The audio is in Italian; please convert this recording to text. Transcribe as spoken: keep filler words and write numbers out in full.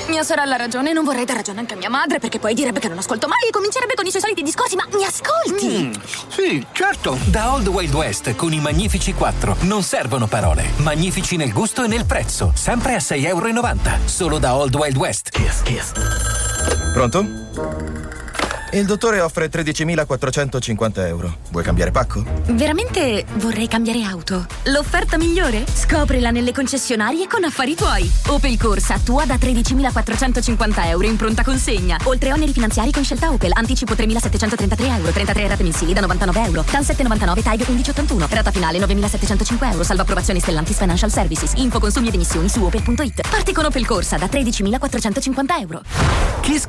Mia sorella ha ragione, non vorrei dar ragione anche a mia madre, perché poi direbbe che non ascolto mai e comincerebbe con i suoi soliti discorsi. Ma mi ascolti? Mm, sì, certo. Da Old Wild West con i Magnifici quattro non servono parole. Magnifici nel gusto e nel prezzo, sempre a sei e novanta euro. Solo da Old Wild West. Kiss, kiss. Pronto? Il dottore offre tredicimilaquattrocentocinquanta euro. Vuoi cambiare pacco? Veramente vorrei cambiare auto. L'offerta migliore? Scoprila nelle concessionarie con Affari Tuoi. Opel Corsa tua da tredicimilaquattrocentocinquanta euro in pronta consegna. Oltre oneri finanziari con scelta Opel. Anticipo tremilasettecentotrentatré euro. trentatré rate mensili da novantanove euro. T A N sette virgola novantanove, T A I G undici virgola ottantuno. Rata finale novemilasettecentocinque euro. Salva approvazioni Stellantis Financial Services. Info consumi ed emissioni su opel punto it. Parti con Opel Corsa da tredicimilaquattrocentocinquanta euro. Kiss